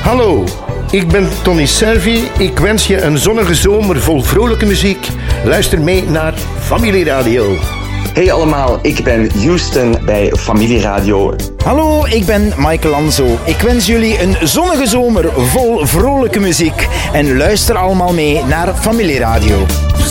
Hallo, ik ben Tony Servi. Ik wens je een zonnige zomer vol vrolijke muziek. Luister mee naar Familieradio. Hey allemaal, ik ben Houston bij Familieradio. Hallo, ik ben Michael Anzo. Ik wens jullie een zonnige zomer vol vrolijke muziek. En luister allemaal mee naar Familieradio.